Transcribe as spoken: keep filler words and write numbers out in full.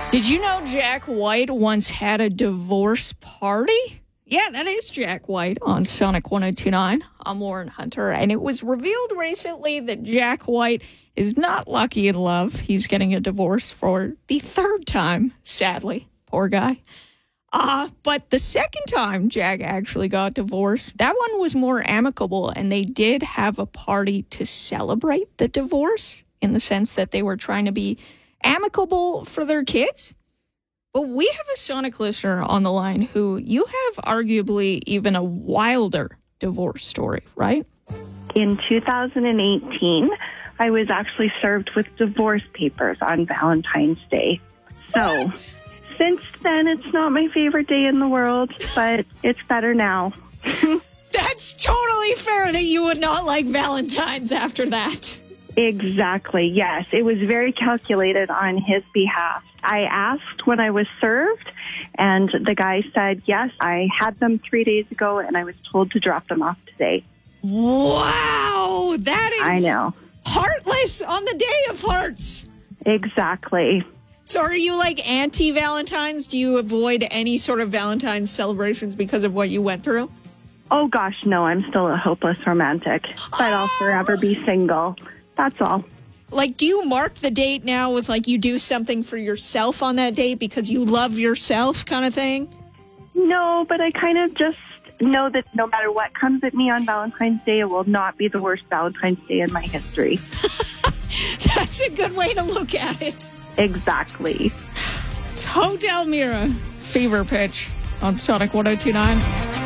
Did you know Jack White once had a divorce party? Yeah, that is Jack White on Sonic one oh two point nine. I'm Lauren Hunter, and it was revealed recently that Jack White is not lucky in love. He's getting a divorce for the third time, sadly. Poor guy. Uh, but the second time Jack actually got divorced, that one was more amicable, and they did have a party to celebrate the divorce in the sense that they were trying to be amicable for their kids. But we have a Sonic listener on the line who you have arguably even a wilder divorce story, right? In two thousand eighteen, I was actually served with divorce papers on Valentine's Day. So What? since then, it's not my favorite day in the world, but it's better now. That's totally fair that you would not like Valentine's after that. Exactly, yes. It was very calculated on his behalf. I asked when I was served, and the guy said, yes, I had them three days ago, and I was told to drop them off today. Wow, that is I know. heartless on the day of hearts. Exactly. So are you like anti-Valentine's? Do you avoid any sort of Valentine's celebrations because of what you went through? Oh, gosh, no, I'm still a hopeless romantic, but I'll forever be single. That's all. Like, do you mark the date now with, like, you do something for yourself on that date because you love yourself kind of thing? No, but I kind of just know that no matter what comes at me on Valentine's Day, it will not be the worst Valentine's Day in my history. That's a good way to look at it. Exactly. It's Hotel Mira, Fever Pitch on Sonic one oh two point nine.